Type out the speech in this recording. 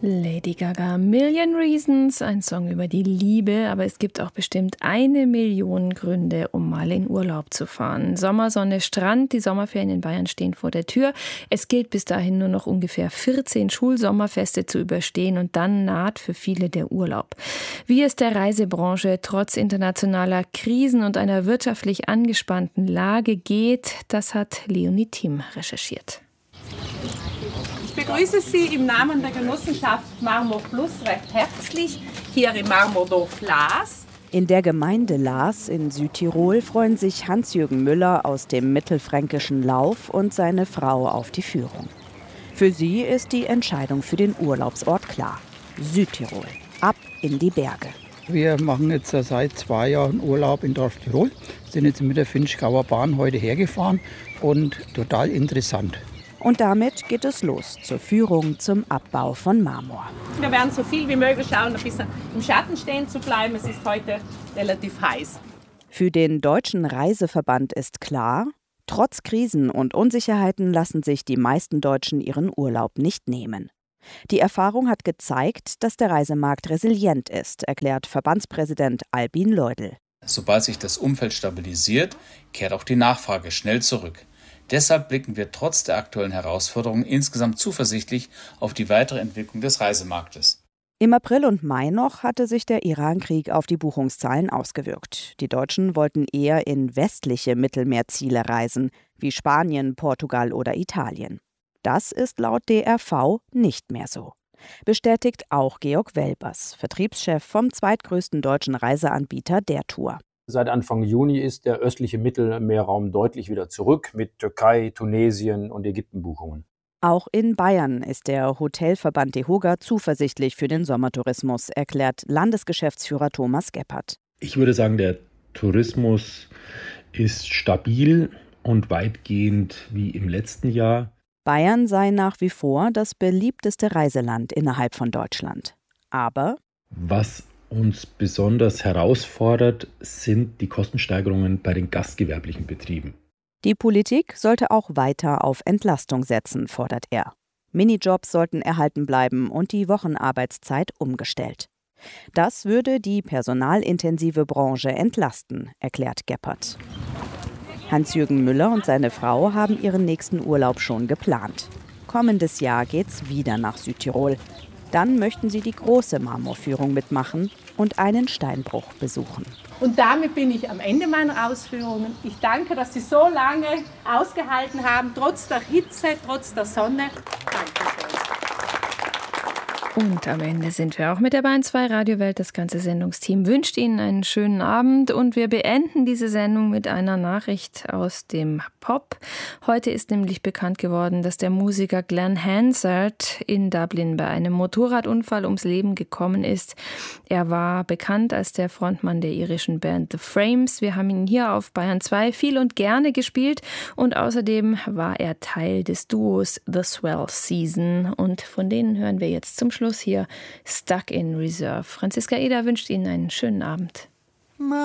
Lady Gaga, Million Reasons, ein Song über die Liebe, aber es gibt auch bestimmt 1 Million Gründe, um mal in Urlaub zu fahren. Sommersonne, Strand, die Sommerferien in Bayern stehen vor der Tür. Es gilt bis dahin nur noch ungefähr 14 Schulsommerfeste zu überstehen und dann naht für viele der Urlaub. Wie es der Reisebranche trotz internationaler Krisen und einer wirtschaftlich angespannten Lage geht, das hat Leonie Thiem recherchiert. Ich begrüße Sie im Namen der Genossenschaft Marmor Plus recht herzlich hier im Marmordorf Laas. In der Gemeinde Laas in Südtirol freuen sich Hans-Jürgen Müller aus dem mittelfränkischen Lauf und seine Frau auf die Führung. Für sie ist die Entscheidung für den Urlaubsort klar: Südtirol, ab in die Berge. Wir machen jetzt seit 2 Jahren Urlaub in Dorf Tirol, sind jetzt mit der Finchgauer Bahn heute hergefahren und total interessant. Und damit geht es los zur Führung zum Abbau von Marmor. Wir werden so viel wie möglich schauen, ein bisschen im Schatten stehen zu bleiben. Es ist heute relativ heiß. Für den Deutschen Reiseverband ist klar: Trotz Krisen und Unsicherheiten lassen sich die meisten Deutschen ihren Urlaub nicht nehmen. Die Erfahrung hat gezeigt, dass der Reisemarkt resilient ist, erklärt Verbandspräsident Albin Leudl. Sobald sich das Umfeld stabilisiert, kehrt auch die Nachfrage schnell zurück. Deshalb blicken wir trotz der aktuellen Herausforderungen insgesamt zuversichtlich auf die weitere Entwicklung des Reisemarktes. Im April und Mai noch hatte sich der Irankrieg auf die Buchungszahlen ausgewirkt. Die Deutschen wollten eher in westliche Mittelmeerziele reisen, wie Spanien, Portugal oder Italien. Das ist laut DRV nicht mehr so. Bestätigt auch Georg Welbers, Vertriebschef vom zweitgrößten deutschen Reiseanbieter der Tour. Seit Anfang Juni ist der östliche Mittelmeerraum deutlich wieder zurück mit Türkei, Tunesien und Ägypten Buchungen. Auch in Bayern ist der Hotelverband DEHOGA zuversichtlich für den Sommertourismus, erklärt Landesgeschäftsführer Thomas Gebhardt. Ich würde sagen, der Tourismus ist stabil und weitgehend wie im letzten Jahr. Bayern sei nach wie vor das beliebteste Reiseland innerhalb von Deutschland. Aber was uns besonders herausfordert, sind die Kostensteigerungen bei den gastgewerblichen Betrieben. Die Politik sollte auch weiter auf Entlastung setzen, fordert er. Minijobs sollten erhalten bleiben und die Wochenarbeitszeit umgestellt. Das würde die personalintensive Branche entlasten, erklärt Gebhardt. Hans-Jürgen Müller und seine Frau haben ihren nächsten Urlaub schon geplant. Kommendes Jahr geht's wieder nach Südtirol. Dann möchten sie die große Marmorführung mitmachen und einen Steinbruch besuchen. Und damit bin ich am Ende meiner Ausführungen. Ich danke, dass Sie so lange ausgehalten haben, trotz der Hitze, trotz der Sonne. Dankeschön. Und am Ende sind wir auch mit der Bayern 2 Radiowelt. Das ganze Sendungsteam wünscht Ihnen einen schönen Abend und wir beenden diese Sendung mit einer Nachricht aus dem Pop. Heute ist nämlich bekannt geworden, dass der Musiker Glenn Hansard in Dublin bei einem Motorradunfall ums Leben gekommen ist. Er war bekannt als der Frontmann der irischen Band The Frames. Wir haben ihn hier auf Bayern 2 viel und gerne gespielt und außerdem war er Teil des Duos The Swell Season und von denen hören wir jetzt zum Schluss hier Stuck in Reserve. Franziska Eder wünscht Ihnen einen schönen Abend.